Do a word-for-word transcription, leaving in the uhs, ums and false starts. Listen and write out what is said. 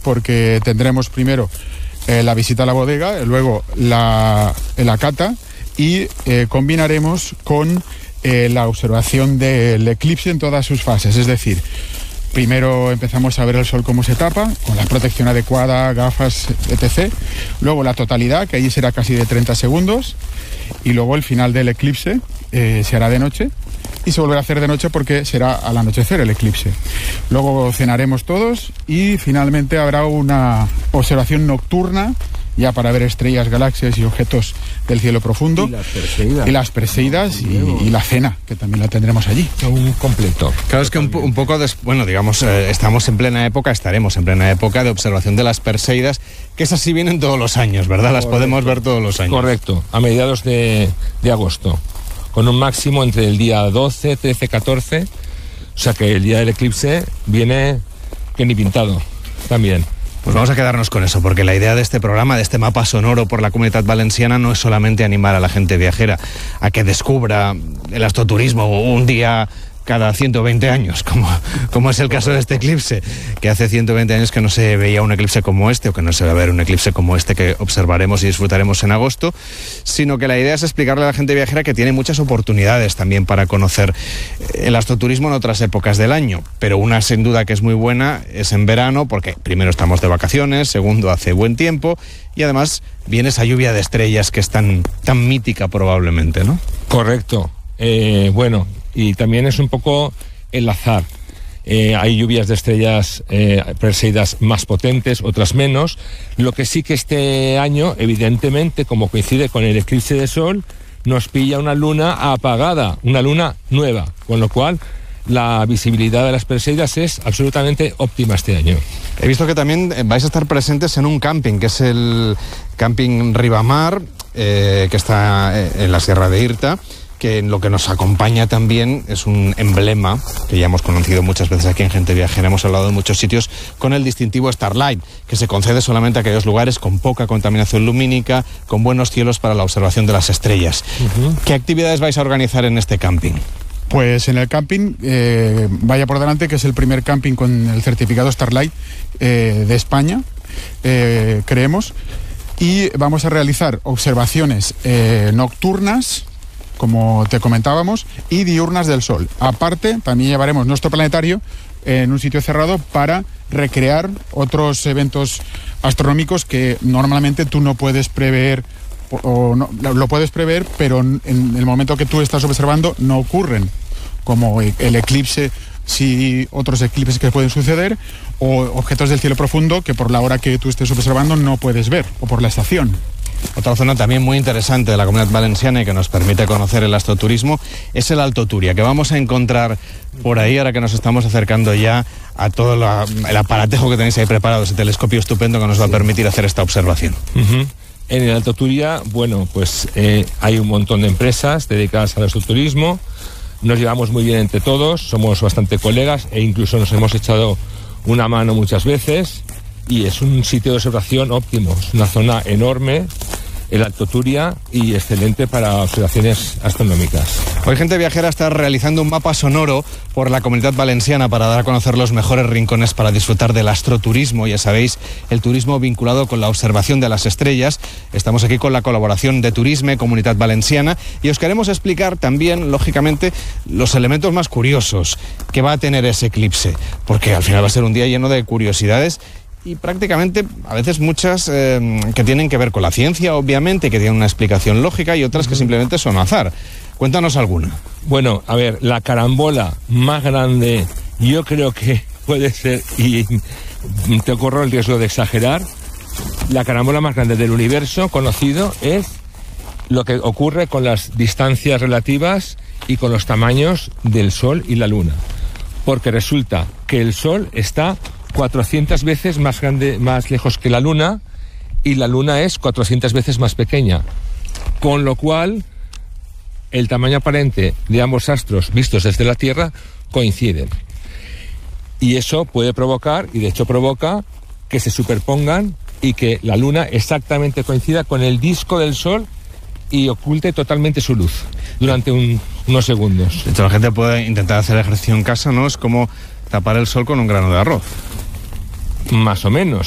porque tendremos primero eh, la visita a la bodega, luego la, la cata y eh, combinaremos con eh, la observación del eclipse en todas sus fases, es decir, primero empezamos a ver el sol cómo se tapa, con la protección adecuada, gafas, etcétera. Luego la totalidad, que allí será casi de treinta segundos. Y luego el final del eclipse eh, se hará de noche. Y se volverá a hacer de noche porque será al anochecer el eclipse. Luego cenaremos todos y finalmente habrá una observación nocturna, ya para ver estrellas, galaxias y objetos del cielo profundo. Y las Perseidas. Y las Perseidas y, y la cena, que también la tendremos allí. Un completo. Claro, es que un, un poco, des, bueno, digamos, eh, estamos en plena época, estaremos en plena época de observación de las Perseidas, que esas sí vienen todos los años, ¿verdad? Las Correcto. podemos ver todos los años. Correcto, a mediados de, de agosto, con un máximo entre el día doce, trece, catorce, o sea que el día del eclipse viene que ni pintado, también. Pues vamos a quedarnos con eso, porque la idea de este programa, de este mapa sonoro por la Comunitat Valenciana, no es solamente animar a la gente viajera a que descubra el astroturismo un día cada ciento veinte años, como, como es el caso de este eclipse, que hace ciento veinte años que no se veía un eclipse como este, o que no se va a ver un eclipse como este que observaremos y disfrutaremos en agosto, sino que la idea es explicarle a la gente viajera que tiene muchas oportunidades también para conocer el astroturismo en otras épocas del año, pero una sin duda que es muy buena es en verano, porque primero estamos de vacaciones, segundo hace buen tiempo, y además viene esa lluvia de estrellas que es tan, tan mítica probablemente, ¿no? Correcto. Eh, bueno, y también es un poco el azar. Eh, hay lluvias de estrellas eh, Perseidas más potentes, otras menos. Lo que sí que este año, evidentemente, como coincide con el eclipse de sol, nos pilla una luna apagada, una luna nueva, con lo cual la visibilidad de las Perseidas es absolutamente óptima este año. He visto que también vais a estar presentes en un camping, que es el Camping Ribamar, eh, que está en la Sierra de Irta, que en lo que nos acompaña también es un emblema que ya hemos conocido muchas veces aquí en Gente Viajera, hemos hablado en muchos sitios, con el distintivo Starlight, que se concede solamente a aquellos lugares con poca contaminación lumínica, con buenos cielos para la observación de las estrellas. Uh-huh. ¿Qué actividades vais a organizar en este camping? Pues en el camping, eh, vaya por delante, que es el primer camping con el certificado Starlight eh, de España, eh, creemos, y vamos a realizar observaciones eh, nocturnas, como te comentábamos, y diurnas del sol. Aparte, también llevaremos nuestro planetario en un sitio cerrado para recrear otros eventos astronómicos que normalmente tú no puedes prever, o, o no, lo puedes prever, pero en el momento que tú estás observando no ocurren, como el eclipse, sí, otros eclipses que pueden suceder, o objetos del cielo profundo que por la hora que tú estés observando no puedes ver, o por la estación. Otra zona también muy interesante de la Comunidad Valenciana y que nos permite conocer el astroturismo es el Alto Turia, que vamos a encontrar por ahí ahora que nos estamos acercando ya a todo la, el aparatejo que tenéis ahí preparado, ese telescopio estupendo que nos va a permitir hacer esta observación. Uh-huh. En el Alto Turia, bueno, pues eh, hay un montón de empresas dedicadas al astroturismo, nos llevamos muy bien entre todos, somos bastante colegas e incluso nos hemos echado una mano muchas veces. Y es un sitio de observación óptimo, es una zona enorme, el Alto Turia, y excelente para observaciones astronómicas. Hoy Gente Viajera está realizando un mapa sonoro por la Comunidad Valenciana para dar a conocer los mejores rincones para disfrutar del astroturismo, ya sabéis, el turismo vinculado con la observación de las estrellas. Estamos aquí con la colaboración de Turisme, Comunidad Valenciana, y os queremos explicar también, lógicamente, los elementos más curiosos que va a tener ese eclipse, porque al final va a ser un día lleno de curiosidades y prácticamente a veces muchas eh, que tienen que ver con la ciencia, obviamente, que tienen una explicación lógica, y otras que simplemente son azar. Cuéntanos alguna. Bueno, a ver, la carambola más grande, yo creo que puede ser, y te corro el riesgo de exagerar, la carambola más grande del universo conocido es lo que ocurre con las distancias relativas y con los tamaños del Sol y la Luna. Porque resulta que el Sol está cuatrocientas veces más grande, más lejos que la Luna, y la Luna es cuatrocientas veces más pequeña, con lo cual el tamaño aparente de ambos astros vistos desde la Tierra coinciden, y eso puede provocar, y de hecho provoca, que se superpongan y que la Luna exactamente coincida con el disco del Sol y oculte totalmente su luz durante un, unos segundos. De hecho, la gente puede intentar hacer ejercicio en casa, ¿no? Es como tapar el sol con un grano de arroz. Más o menos.